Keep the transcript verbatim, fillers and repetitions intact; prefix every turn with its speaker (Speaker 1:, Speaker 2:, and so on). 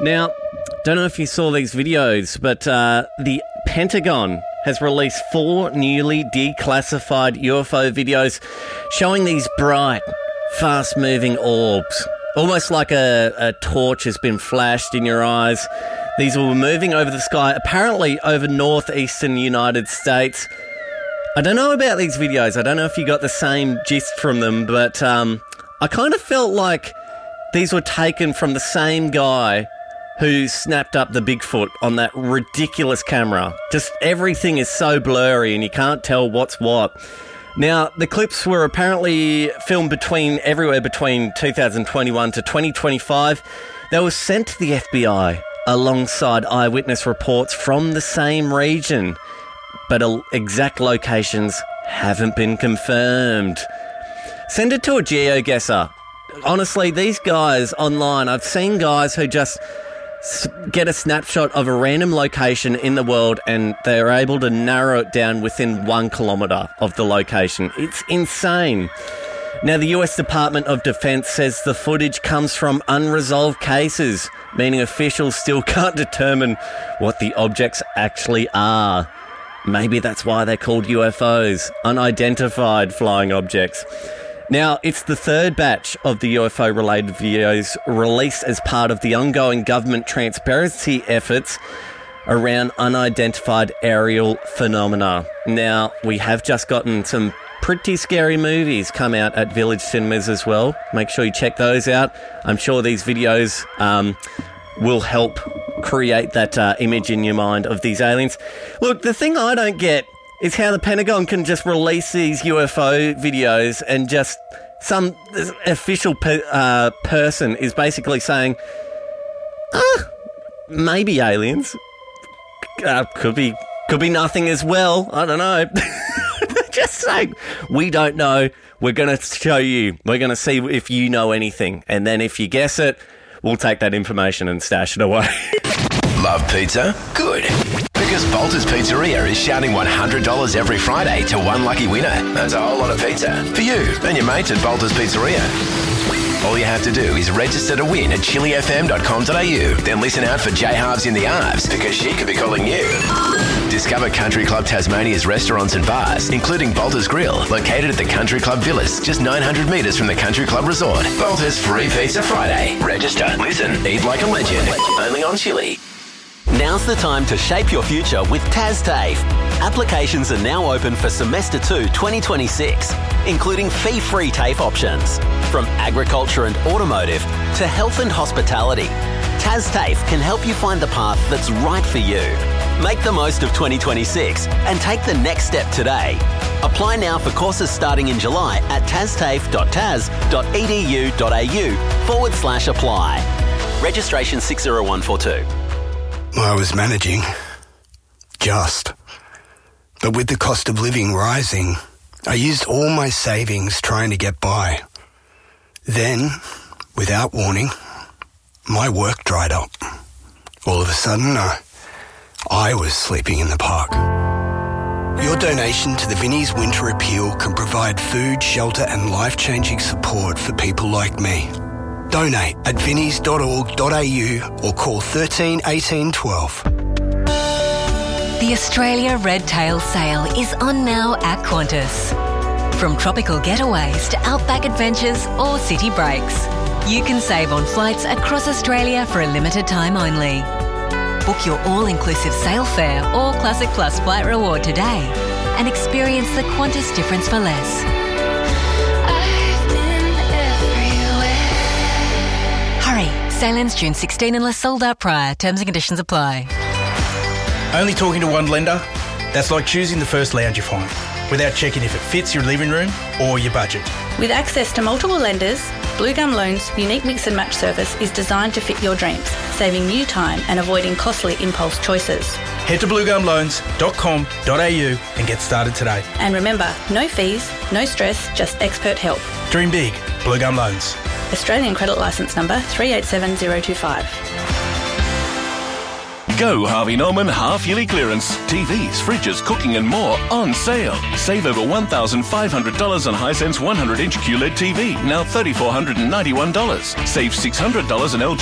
Speaker 1: Now, don't know if you saw these videos, but uh, the Pentagon has released four newly declassified U F O videos showing these bright, fast-moving orbs. Almost like a, a torch has been flashed in your eyes. These were moving over the sky, apparently over northeastern United States. I don't know about these videos. I don't know if you got the same gist from them, but um, I kind of felt like these were taken from the same guy who snapped up the Bigfoot on that ridiculous camera. Just everything is so blurry and you can't tell what's what. Now, the clips were apparently filmed between everywhere between two thousand twenty-one to twenty twenty-five. They were sent to the F B I alongside eyewitness reports from the same region, but exact locations haven't been confirmed. Send it to a geoguesser. Honestly, these guys online, I've seen guys who just get a snapshot of a random location in the world and they're able to narrow it down within one kilometre of the location. It's insane. Now, the U S Department of Defense says the footage comes from unresolved cases, meaning officials still can't determine what the objects actually are. Maybe that's why they're called U F Os, unidentified flying objects. Now, it's the third batch of the U F O-related videos released as part of the ongoing government transparency efforts around unidentified aerial phenomena. Now, we have just gotten some pretty scary movies come out at Village Cinemas as well. Make sure you check those out. I'm sure these videos um, will help create that uh, image in your mind of these aliens. Look, the thing I don't get is how the Pentagon can just release these U F O videos and just some official per, uh, person is basically saying, ah, maybe aliens. Uh, could be, could be nothing as well. I don't know. Just saying, we don't know. We're going to show you. We're going to see if you know anything. And then if you guess it, we'll take that information and stash it away.
Speaker 2: Love pizza? Good. Because Bolter's Pizzeria is shouting one hundred dollars every Friday to one lucky winner. That's a whole lot of pizza for you and your mates at Bolter's Pizzeria. All you have to do is register to win at chili f m dot com dot a u. Then listen out for J Halves in the Arves because she could be calling you. Discover Country Club Tasmania's restaurants and bars, including Bolter's Grill, located at the Country Club Villas, just nine hundred metres from the Country Club Resort. Bolter's Free Pizza Friday. Register, listen, eat like a legend. Only on Chili.
Speaker 3: Now's the time to shape your future with TasTAFE. Applications are now open for Semester two twenty twenty-six, including fee-free TAFE options. From agriculture and automotive to health and hospitality, TasTAFE can help you find the path that's right for you. Make the most of twenty twenty-six and take the next step today. Apply now for courses starting in July at tastafe dot tas dot e d u dot a u forward slash apply. Registration six zero one four two.
Speaker 4: I was managing, just. But with the cost of living rising, I used all my savings trying to get by. Then, without warning, my work dried up. All of a sudden, I, I was sleeping in the park. Your donation to the Vinnie's Winter Appeal can provide food, shelter and life-changing support for people like me. Donate at vinnies dot org dot a u or call thirteen eighteen twelve.
Speaker 5: The Australia Red Tail Sale is on now at Qantas. From tropical getaways to outback adventures or city breaks, you can save on flights across Australia for a limited time only. Book your all-inclusive sale fare or Classic Plus flight reward today and experience the Qantas difference for less. Sale ends June sixteenth unless sold out prior. Terms and conditions apply.
Speaker 6: Only talking to one lender? That's like choosing the first lounge you find without checking if it fits your living room or your budget.
Speaker 7: With access to multiple lenders, Blue Gum Loans' unique mix and match service is designed to fit your dreams, saving you time and avoiding costly impulse choices.
Speaker 6: Head to blue gum loans dot com dot a u and get started today.
Speaker 7: And remember, no fees, no stress, just expert help.
Speaker 6: Dream big. Blue Gum Loans.
Speaker 7: Australian credit licence number three eight seven zero two five.
Speaker 8: Go Harvey Norman half-yearly clearance. T Vs, fridges, cooking and more on sale. Save over one thousand five hundred dollars on Hisense one hundred inch Q L E D T V, now three thousand four hundred ninety-one dollars. Save six hundred dollars on L G